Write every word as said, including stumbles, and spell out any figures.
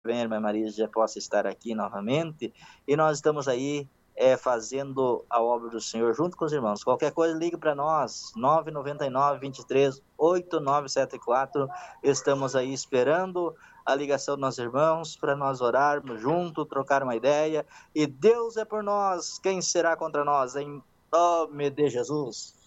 a irmã Maria já possa estar aqui novamente, e nós estamos aí é, fazendo a obra do Senhor junto com os irmãos. Qualquer coisa, ligue para nós, nove nove nove, vinte e três, oito nove sete quatro, estamos aí esperando a ligação dos nossos irmãos, para nós orarmos junto, trocar uma ideia, e Deus é por nós, quem será contra nós? Em nome de Jesus.